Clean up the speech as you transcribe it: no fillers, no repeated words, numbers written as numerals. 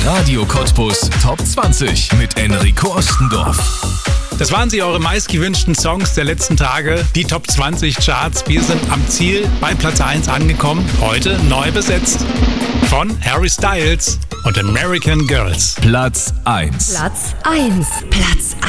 Radio Cottbus Top 20 mit Enrico Ostendorf. Das waren sie, eure meistgewünschten Songs der letzten Tage, die Top 20 Charts. Wir sind am Ziel bei Platz 1 angekommen, heute neu besetzt von Harry Styles und American Girls. Platz 1. Platz 1. Platz